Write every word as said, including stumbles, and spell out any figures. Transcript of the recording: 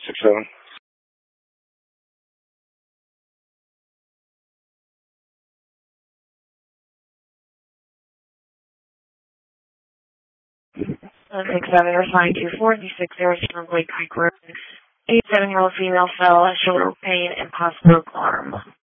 six seven. six seven, responding to four six zero Storm Lake Creek Road. eighty-seven-year-old female fell, shoulder pain, and possible alarm.